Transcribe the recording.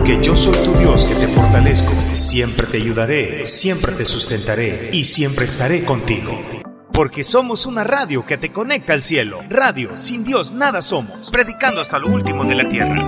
porque yo soy tu Dios que te fortalezco. Siempre te ayudaré, siempre te sustentaré y siempre estaré contigo. Porque somos una radio que te conecta al cielo. Radio, sin Dios nada somos. Predicando hasta lo último de la tierra.